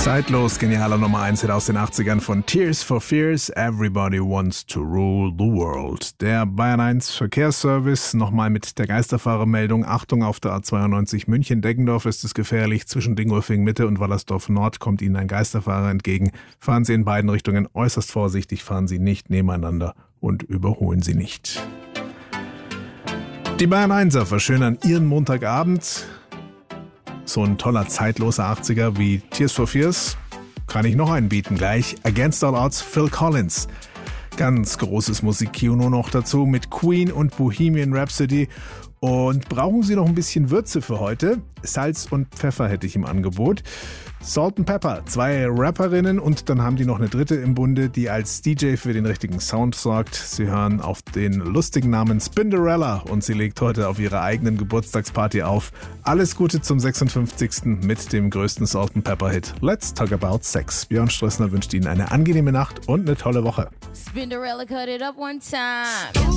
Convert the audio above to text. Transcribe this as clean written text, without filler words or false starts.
Zeitlos, genialer Nummer 1 Hit aus den 80ern von Tears for Fears, Everybody Wants to Rule the World. Der Bayern 1 Verkehrsservice, nochmal mit der Geisterfahrermeldung. Achtung, auf der A92 München-Deggendorf ist es gefährlich. Zwischen Dingolfing-Mitte und Wallersdorf-Nord kommt Ihnen ein Geisterfahrer entgegen. Fahren Sie in beiden Richtungen äußerst vorsichtig, fahren Sie nicht nebeneinander und überholen Sie nicht. Die Bayern 1er verschönern ihren Montagabend. So ein toller, zeitloser 80er wie Tears for Fears kann ich noch einen bieten gleich. Against All Odds, Phil Collins. Ganz großes Musikkino noch dazu mit Queen und Bohemian Rhapsody. Und brauchen Sie noch ein bisschen Würze für heute? Salz und Pfeffer hätte ich im Angebot. Salt and Pepper, 2 Rapperinnen und dann haben die noch eine dritte im Bunde, die als DJ für den richtigen Sound sorgt. Sie hören auf den lustigen Namen Spinderella und sie legt heute auf ihrer eigenen Geburtstagsparty auf. Alles Gute zum 56. mit dem größten Salt and Pepper Hit. Let's Talk About Sex. Björn Strössner wünscht Ihnen eine angenehme Nacht und eine tolle Woche. Spinderella cut it up one time.